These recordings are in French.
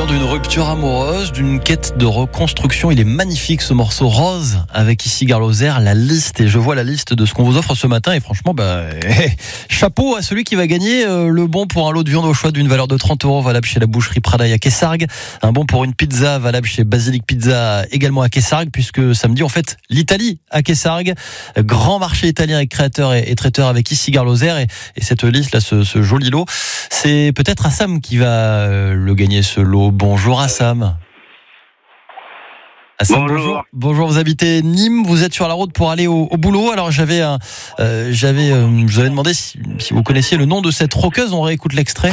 souvenir d'une rupture amoureuse, d'une quête de reconstruction. Il est magnifique ce morceau Rose avec ici Garloser, la liste. Et je vois la liste de ce qu'on vous offre ce matin. Et franchement, chapeau à celui qui va gagner le bon pour un lot de viande au choix d'une valeur de 30 € valable chez la boucherie Pradaille à Quessargues. Un bon pour une pizza valable chez Basilic Pizza également à Quessargues, puisque samedi on fête l'Italie à Quessargues. Grand marché italien avec créateurs et traiteurs avec ici Garloser. Et cette liste là, ce joli lot, c'est peut-être Assam qui va le gagner ce lot. Bonjour Assam. Bonjour. Bonjour, vous habitez Nîmes, vous êtes sur la route pour aller au boulot. Alors je vous avais demandé si vous connaissiez le nom de cette rockeuse. On réécoute l'extrait.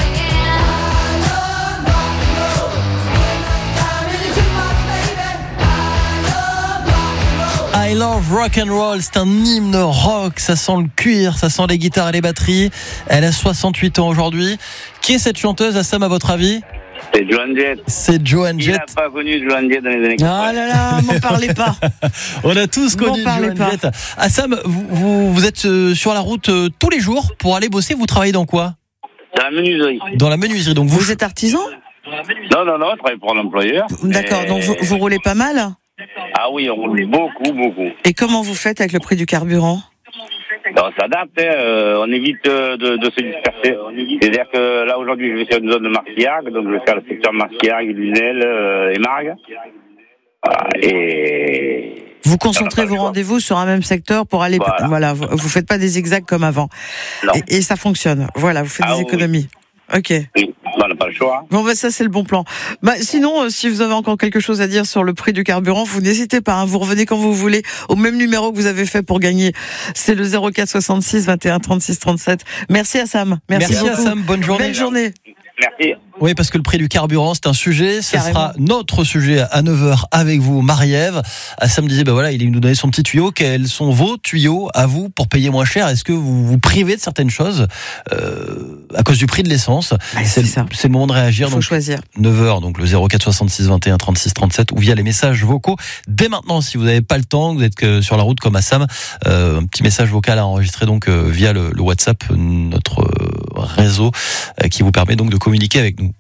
I love rock and roll, c'est un hymne rock, ça sent le cuir, ça sent les guitares et les batteries. Elle a 68 ans aujourd'hui. Qui est cette chanteuse, Assam, à votre avis ? C'est Joan Jett. C'est Joan Jett. Qui n'a pas connu Joan Jett dans les années 80 ? Ah là là, m'en parlez pas. On a tous connu Joan Jett. Assam, vous êtes sur la route tous les jours pour aller bosser. Vous travaillez dans quoi ? Dans la menuiserie. Dans la menuiserie. Donc vous êtes artisan ? Non, je travaille pour un employeur. D'accord, donc vous roulez pas mal ? Ah oui, on roule beaucoup. Et comment vous faites avec le prix du carburant ? On s'adapte, on évite de se disperser. C'est-à-dire que là, aujourd'hui, je vais faire une zone de Marcillac, donc je vais faire le secteur Marcillac, Lunel et Margues. Et vous concentrez vos rendez-vous sur un même secteur pour aller... Voilà, vous faites pas des zigzags comme avant. Et ça fonctionne. Voilà, vous faites des économies. Oui. Ok. Oui. On n'a pas le choix. Bon, ça c'est le bon plan. Sinon, si vous avez encore quelque chose à dire sur le prix du carburant, vous n'hésitez pas. Vous revenez quand vous voulez au même numéro que vous avez fait pour gagner. C'est le 04 66 21 36 37. Merci Assam. Merci beaucoup. Assam. Bonne journée. Belle journée. Merci. Oui, parce que le prix du carburant, c'est un sujet. Ce sera notre sujet à 9h avec vous, Marie-Ève. Assam disait, il nous donnait son petit tuyau. Quels sont vos tuyaux à vous pour payer moins cher ? Est-ce que vous vous privez de certaines choses à cause du prix de l'essence ? C'est le moment de réagir. Il faut choisir. 9h, donc le 04 66 21 36 37 ou via les messages vocaux. Dès maintenant, si vous n'avez pas le temps, vous êtes que sur la route comme Assam, un petit message vocal à enregistrer donc via le WhatsApp, notre réseau qui vous permet donc de communiquer avec nous.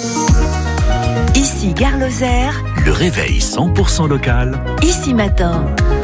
Ici Gare Lozère. Le réveil 100% local. Ici Matin.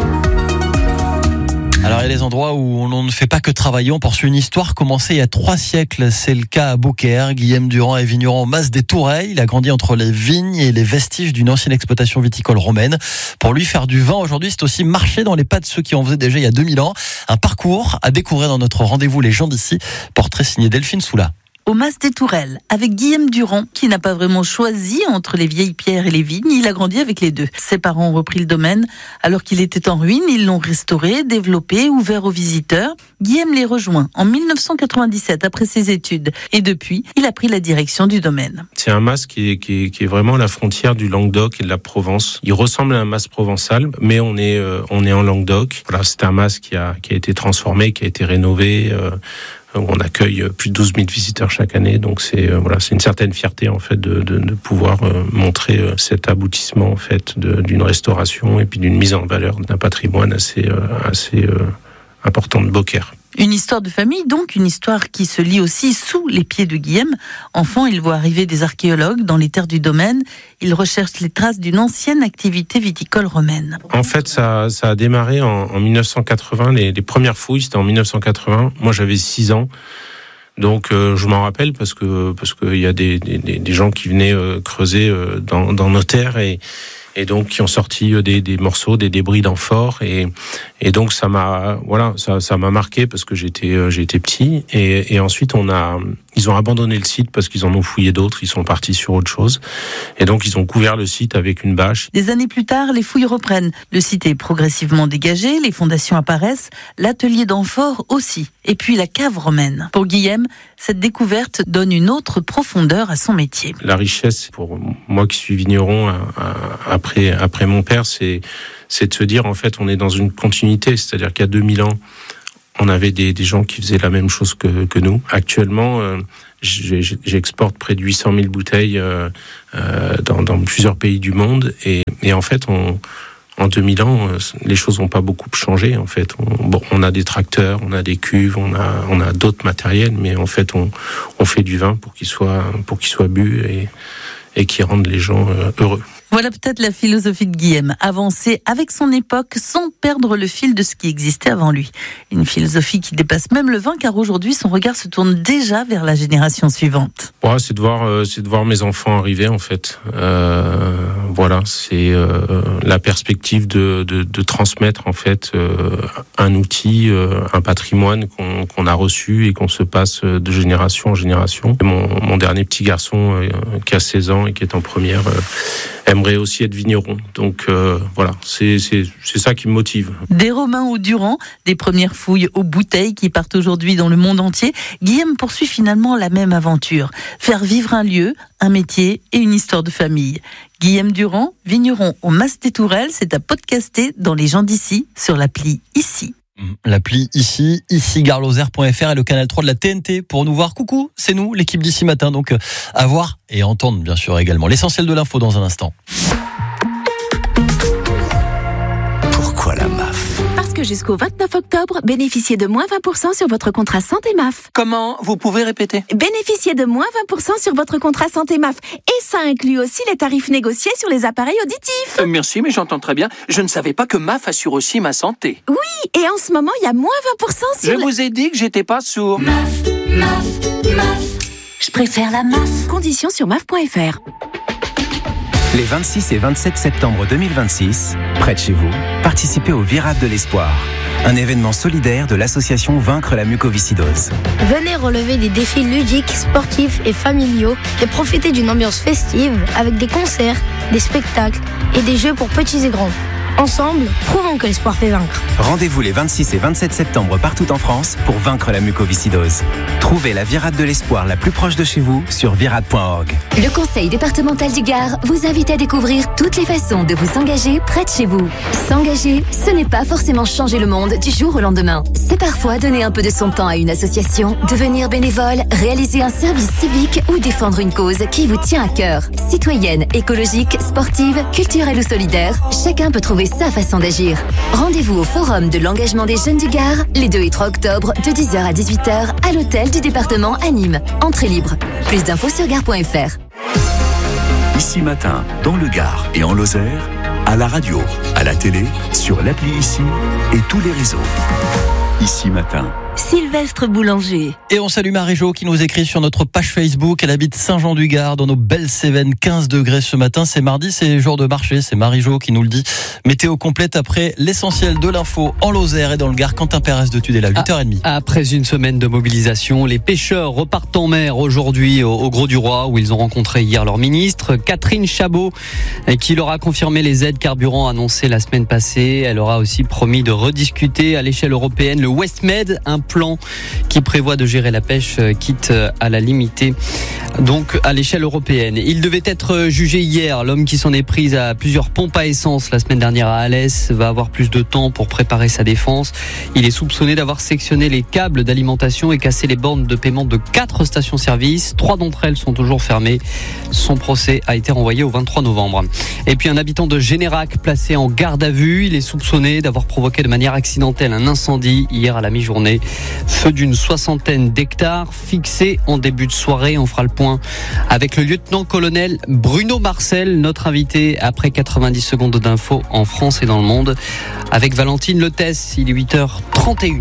Alors il y a des endroits où on ne fait pas que travailler, on poursuit une histoire commencée il y a 3 siècles. C'est le cas à Beaucaire. Guillaume Durand est vigneron au Mas des Tourelles. Il a grandi entre les vignes et les vestiges d'une ancienne exploitation viticole romaine. Pour lui, faire du vin aujourd'hui, c'est aussi marcher dans les pas de ceux qui en faisaient déjà il y a 2000 ans. Un parcours à découvrir dans notre rendez-vous Les gens d'ici. Portrait signé Delphine Soula. Au Mas des Tourelles, avec Guillaume Durand, qui n'a pas vraiment choisi entre les vieilles pierres et les vignes, il a grandi avec les deux. Ses parents ont repris le domaine. Alors qu'il était en ruine, ils l'ont restauré, développé, ouvert aux visiteurs. Guillaume les rejoint en 1997 après ses études. Et depuis, il a pris la direction du domaine. C'est un mas qui est vraiment la frontière du Languedoc et de la Provence. Il ressemble à un mas provençal, mais on est en Languedoc. Voilà, c'est un mas qui a été transformé, qui a été rénové. On accueille plus de 12 000 visiteurs chaque année, donc c'est une certaine fierté en fait de pouvoir montrer cet aboutissement en fait d'une restauration et puis d'une mise en valeur d'un patrimoine assez important de Beaucaire. Une histoire de famille, donc une histoire qui se lit aussi sous les pieds de Guillaume. Enfant, il voit arriver des archéologues dans les terres du domaine. Il recherche les traces d'une ancienne activité viticole romaine. En fait, ça a démarré en 1980. Les premières fouilles, c'était en 1980. Moi, j'avais 6 ans. Donc, je m'en rappelle parce que il y a des gens qui venaient creuser dans nos terres et donc qui ont sorti des morceaux, des débris d'amphores et donc ça m'a marqué parce que j'étais petit et ensuite ils ont abandonné le site parce qu'ils en ont fouillé d'autres, ils sont partis sur autre chose et donc ils ont couvert le site avec une bâche. Des années plus tard, les fouilles reprennent. Le site est progressivement dégagé, les fondations apparaissent, l'atelier d'amphores aussi et puis la cave romaine. Pour Guillaume, cette découverte donne une autre profondeur à son métier. La richesse pour moi qui suis vigneron après mon père, c'est de se dire en fait on est dans une continuité, c'est-à-dire qu'il y a 2000 ans on avait des gens qui faisaient la même chose que nous. Actuellement, j'exporte près de 800 000 bouteilles dans plusieurs pays du monde et en fait en 2000 ans, les choses n'ont pas beaucoup changé. En fait, on a des tracteurs, on a des cuves, on a d'autres matériels, mais en fait, on fait du vin pour qu'il soit bu et qui rendent les gens heureux. Voilà peut-être la philosophie de Guillaume, avancer avec son époque sans perdre le fil de ce qui existait avant lui. Une philosophie qui dépasse même le vin, car aujourd'hui son regard se tourne déjà vers la génération suivante. Ouais, c'est de voir mes enfants arriver en fait. Voilà, c'est la perspective de transmettre en fait un outil, un patrimoine qu'on a reçu et qu'on se passe de génération en génération. Mon dernier petit garçon qui a 16 ans et qui est en première aimerait aussi être vigneron. Donc voilà, c'est ça qui me motive. Des Romains au Durand, des premières fouilles aux bouteilles qui partent aujourd'hui dans le monde entier, Guillaume poursuit finalement la même aventure. Faire vivre un lieu, un métier et une histoire de famille. Guillaume Durand, vigneron au Mas des Tourelles, c'est à podcaster dans Les gens d'ici sur l'appli Ici. L'appli ici garloser.fr et le canal 3 de la TNT pour nous voir. Coucou, c'est nous, l'équipe d'Ici Matin. Donc à voir et entendre bien sûr également. L'essentiel de l'info dans un instant. Pourquoi la MAF ? Parce que jusqu'au 29 octobre, bénéficiez de moins 20% sur votre contrat santé MAF. Comment ? Vous pouvez répéter ? Bénéficiez de moins 20% sur votre contrat santé MAF. Et ça inclut aussi les tarifs négociés sur les appareils auditifs. Merci, mais j'entends très bien. Je ne savais pas que MAF assure aussi ma santé. Oui, et en ce moment, il y a moins 20% sur... Je vous ai dit que j'étais pas sourd. MAF. Je préfère la MAF. Conditions sur MAF.fr. Les 26 et 27 septembre 2026, près de chez vous, participez au Virade de l'Espoir, un événement solidaire de l'association Vaincre la mucoviscidose. Venez relever des défis ludiques, sportifs et familiaux et profiter d'une ambiance festive avec des concerts, des spectacles et des jeux pour petits et grands. Ensemble, prouvons que l'espoir fait vaincre. Rendez-vous les 26 et 27 septembre partout en France pour vaincre la mucoviscidose. Trouvez la Virade de l'Espoir la plus proche de chez vous sur virade.org. Le Conseil départemental du Gard vous invite à découvrir toutes les façons de vous engager près de chez vous. S'engager, ce n'est pas forcément changer le monde du jour au lendemain. C'est parfois donner un peu de son temps à une association, devenir bénévole, réaliser un service civique ou défendre une cause qui vous tient à cœur. Citoyenne, écologique, sportive, culturelle ou solidaire, chacun peut trouver sa façon d'agir. Rendez-vous au Forum de l'engagement des jeunes du Gard, les 2 et 3 octobre, de 10h à 18h, à l'hôtel du département à Nîmes. Entrée libre. Plus d'infos sur gard.fr. Ici Matin, dans le Gard et en Lozère, à la radio, à la télé, sur l'appli Ici et tous les réseaux. Ici Matin. Sylvestre Boulanger. Et on salue Marie-Jo qui nous écrit sur notre page Facebook. Elle habite Saint-Jean-du-Gard dans nos belles Cévennes, 15 degrés ce matin. C'est mardi, c'est jour de marché. C'est Marie-Jo qui nous le dit. Météo complète après l'essentiel de l'info en Lozère et dans le Gard. Quentin Pérez de Tudela, 8h30. Après une semaine de mobilisation, les pêcheurs repartent en mer aujourd'hui au Grau-du-Roi où ils ont rencontré hier leur ministre, Catherine Chabot, qui leur a confirmé les aides carburant annoncées la semaine passée. Elle aura aussi promis de rediscuter à l'échelle européenne le WestMed, un plan qui prévoit de gérer la pêche, quitte à la limiter donc à l'échelle européenne. Il devait être jugé hier. L'homme qui s'en est pris à plusieurs pompes à essence la semaine dernière à Alès va avoir plus de temps pour préparer sa défense. Il est soupçonné d'avoir sectionné les câbles d'alimentation et cassé les bornes de paiement de 4 stations-service. 3 d'entre elles sont toujours fermées. Son procès a été renvoyé au 23 novembre. Et puis un habitant de Générac placé en garde à vue. Il est soupçonné d'avoir provoqué de manière accidentelle un incendie hier à la mi-journée. Feu d'une 60aine d'hectares fixé en début de soirée. On fera le point avec le lieutenant-colonel Bruno Marcel, notre invité après 90 secondes d'infos en France et dans le monde. Avec Valentine Letès, il est 8h31.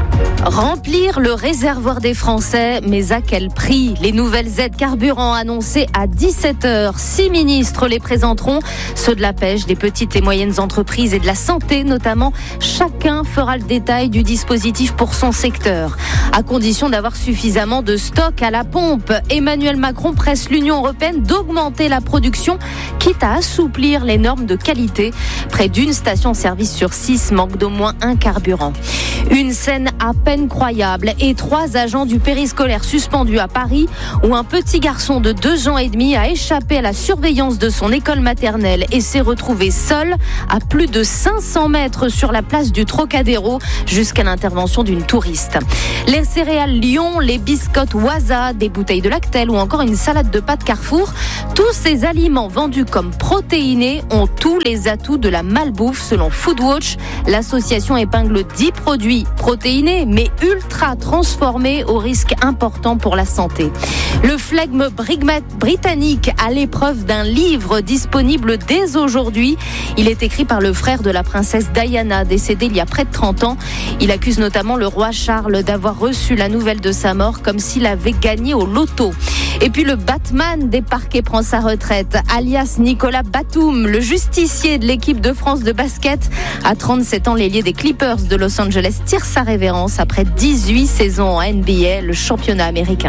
Remplir le réservoir des Français, mais à quel prix ? Les nouvelles aides carburant annoncées à 17h. 6 ministres les présenteront, ceux de la pêche, des petites et moyennes entreprises et de la santé notamment. Chacun fera le détail du dispositif pour son secteur, à condition d'avoir suffisamment de stock à la pompe. Emmanuel Macron presse l'Union européenne d'augmenter la production, quitte à assouplir les normes de qualité. Près d'une station-service sur 6 manque d'au moins un carburant. Une scène à peine croyable et 3 agents du périscolaire suspendus à Paris où un petit garçon de 2 ans et demi a échappé à la surveillance de son école maternelle et s'est retrouvé seul à plus de 500 mètres sur la place du Trocadéro jusqu'à l'intervention d'une touriste. Les céréales Lion, les biscottes Waza, des bouteilles de Lactel ou encore une salade de pâtes Carrefour, tous ces aliments vendus comme protéinés ont tous les atouts de la malbouffe selon Foodwatch. L'association épingle 10 produits protéinés consommé mais ultra transformé au risque important pour la santé. Le flegme britannique à l'épreuve d'un livre disponible dès aujourd'hui. Il est écrit par le frère de la princesse Diana, décédée il y a près de 30 ans. Il accuse notamment le roi Charles d'avoir reçu la nouvelle de sa mort comme s'il avait gagné au loto. Et puis le Batman des parquets prend sa retraite, alias Nicolas Batum, le justicier de l'équipe de France de basket. À 37 ans, l'ailier des Clippers de Los Angeles tire sa révérence après 18 saisons en NBA, le championnat américain.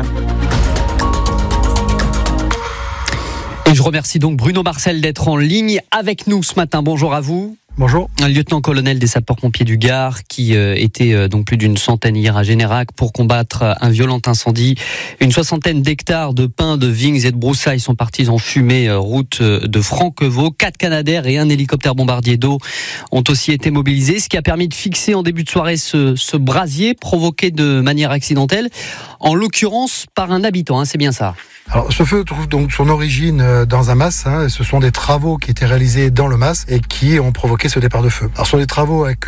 Et je remercie donc Bruno Marcel d'être en ligne avec nous ce matin. Bonjour à vous. Bonjour. Un lieutenant-colonel des sapeurs-pompiers du Gard qui était donc plus d'une centaine hier à Générac pour combattre un violent incendie. Une 60aine d'hectares de pins, de vignes et de broussailles sont partis en fumée route de Franquevaux. 4 Canadair et un hélicoptère bombardier d'eau ont aussi été mobilisés, ce qui a permis de fixer en début de soirée ce brasier provoqué de manière accidentelle, en l'occurrence par un habitant, c'est bien ça. Alors, ce feu trouve donc son origine dans un mas. Ce sont des travaux qui étaient réalisés dans le mas et qui ont provoqué ce départ de feu. Alors, ce sont des travaux avec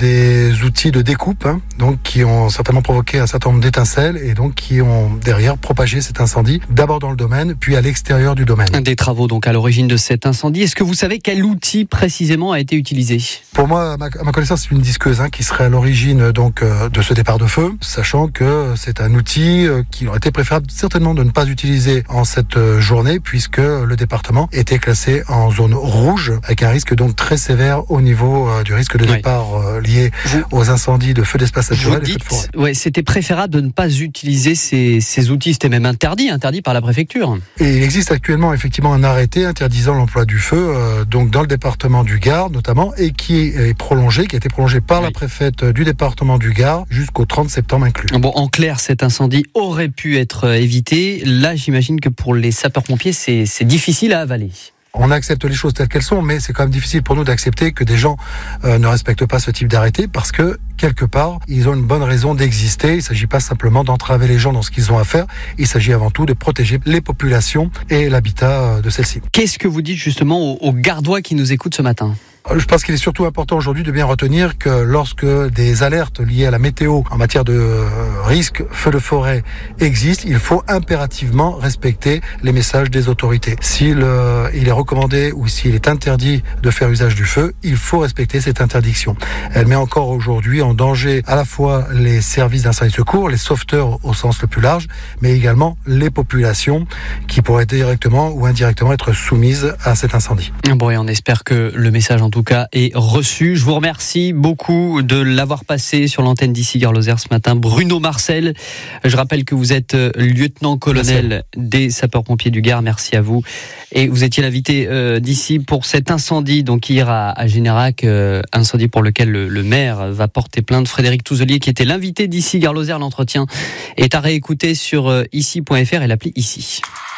des outils de découpe, donc qui ont certainement provoqué un certain nombre d'étincelles et donc qui ont derrière propagé cet incendie, d'abord dans le domaine, puis à l'extérieur du domaine. Des travaux donc à l'origine de cet incendie. Est-ce que vous savez quel outil précisément a été utilisé ? Pour moi, à ma connaissance, c'est une disqueuse qui serait à l'origine donc de ce départ de feu, sachant que c'est un outil qu'il aurait été préférable certainement de ne pas utiliser en cette journée puisque le département était classé en zone rouge avec un risque donc très sévère au niveau du risque de départ lié aux incendies de feux d'espace naturels et feux de forêt. Ouais, c'était préférable de ne pas utiliser ces outils, c'était même interdit par la préfecture. Et il existe actuellement effectivement un arrêté interdisant l'emploi du feu donc dans le département du Gard notamment et qui a été prolongé par la préfète du département du Gard jusqu'au 30 septembre inclus. Bon, en clair, cet incendie aurait pu être évité. Là, j'imagine que pour les sapeurs-pompiers, c'est difficile à avaler. On accepte les choses telles qu'elles sont, mais c'est quand même difficile pour nous d'accepter que des gens ne respectent pas ce type d'arrêté parce que, quelque part, ils ont une bonne raison d'exister. Il ne s'agit pas simplement d'entraver les gens dans ce qu'ils ont à faire. Il s'agit avant tout de protéger les populations et l'habitat de celles-ci. Qu'est-ce que vous dites justement aux Gardois qui nous écoutent ce matin ? Je pense qu'il est surtout important aujourd'hui de bien retenir que lorsque des alertes liées à la météo en matière de risque feu de forêt existent, il faut impérativement respecter les messages des autorités. S'il est recommandé ou s'il est interdit de faire usage du feu, il faut respecter cette interdiction. Elle met encore aujourd'hui en danger à la fois les services d'incendie de secours, les sauveteurs au sens le plus large, mais également les populations qui pourraient directement ou indirectement être soumises à cet incendie. Bon, et on espère que le message en tout cas est reçu. Je vous remercie beaucoup de l'avoir passé sur l'antenne d'ici Gare-Lozère ce matin. Bruno Marcel, je rappelle que vous êtes lieutenant-colonel des sapeurs-pompiers du Gard. Merci à vous. Et vous étiez l'invité d'ici pour cet incendie, donc hier à Générac, incendie pour lequel le maire va porter plainte. Frédéric Touzelier, qui était l'invité d'ici Gare-Lozère, l'entretien est à réécouter sur ici.fr et l'appli Ici.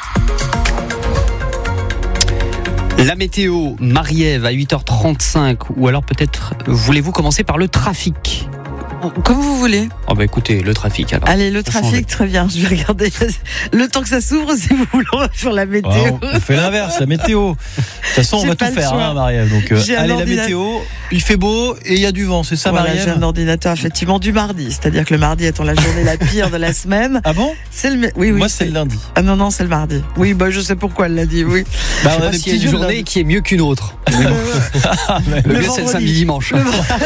La météo, Marie-Ève à 8h35, ou alors peut-être voulez-vous commencer par le trafic ? Comme vous voulez. Oh bah écoutez, le trafic alors. Allez, le trafic, très bien. Je vais regarder le temps que ça s'ouvre, si vous voulez, on va faire la météo. On fait l'inverse, la météo. De toute façon, on va tout faire, Marie-Ève. Donc, allez, la météo, il fait beau et il y a du vent, c'est ça, voilà, Marie-Ève ? J'ai un ordinateur, effectivement, du mardi. C'est-à-dire que le mardi étant la journée la pire de la semaine. Ah bon ? Oui. Moi, c'est le lundi. Ah non, c'est le mardi. Oui, je sais pourquoi elle l'a dit, oui. On a des petites journées qui est mieux qu'une autre. Le mieux, c'est le samedi-dimanche.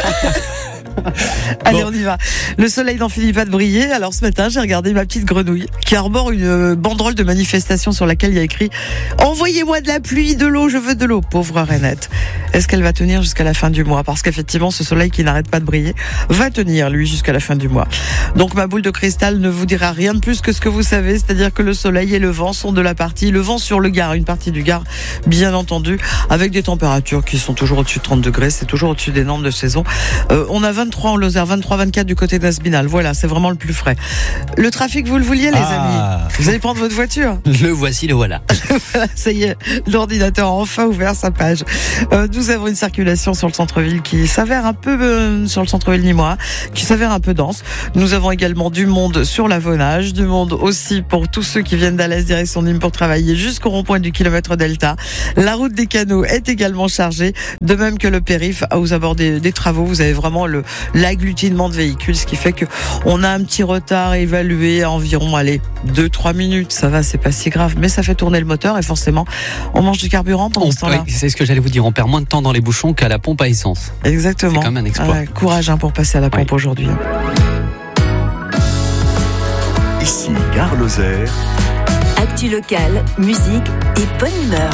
Allez, on y va. Le soleil n'en finit pas de briller. Alors ce matin, j'ai regardé ma petite grenouille qui arbore une banderole de manifestation sur laquelle il y a écrit « Envoyez-moi de la pluie, de l'eau, je veux de l'eau ». Pauvre Renette. Est-ce qu'elle va tenir jusqu'à la fin du mois ? Parce qu'effectivement, ce soleil qui n'arrête pas de briller va tenir, lui, jusqu'à la fin du mois. Donc ma boule de cristal ne vous dira rien de plus que ce que vous savez, c'est-à-dire que le soleil et le vent sont de la partie. Le vent sur le Gard, une partie du Gard, bien entendu, avec des températures qui sont toujours au-dessus de 30 degrés. C'est toujours au-dessus des normes de saison. On a 23 en Lozère, 23-24 du côté d'Aspinal. Voilà, c'est vraiment le plus frais. Le trafic, vous le vouliez, les amis ? Vous allez prendre votre voiture ? Le voici, le voilà. Ça y est, l'ordinateur a enfin ouvert sa page. Nous avons une circulation sur le centre-ville qui s'avère un peu, sur le centre-ville nîmois, qui s'avère un peu dense. Nous avons également du monde sur l'Avonage, du monde aussi pour tous ceux qui viennent d'Alès direction Nîmes pour travailler jusqu'au rond-point du kilomètre Delta. La route des Canaux est également chargée, de même que le périph' aux abords des travaux. Vous avez vraiment le l'agglutinement de véhicules, ce qui fait que on a un petit retard évalué à environ 2-3 minutes. Ça va, c'est pas si grave, mais ça fait tourner le moteur et forcément on mange du carburant pendant ce temps-là. Oui, c'est ce que j'allais vous dire, on perd moins de temps dans les bouchons qu'à la pompe à essence. Exactement. C'est quand même un exploit. Courage pour passer à la pompe aujourd'hui. Ici Gare Lozère. Actu locale, musique et bonne humeur.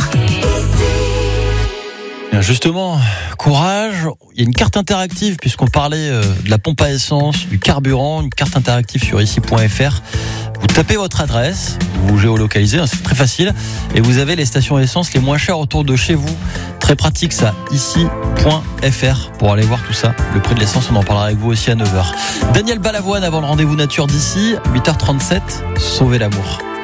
Bien, justement, courage. Il y a une carte interactive puisqu'on parlait de la pompe à essence, du carburant, une carte interactive sur ici.fr. Vous tapez votre adresse, vous géolocalisez, c'est très facile, et vous avez les stations essence les moins chères autour de chez vous. Très pratique ça, ici.fr pour aller voir tout ça. Le prix de l'essence, on en parlera avec vous aussi à 9h. Daniel Balavoine avant le rendez-vous nature d'ici, 8h37, sauvez l'amour.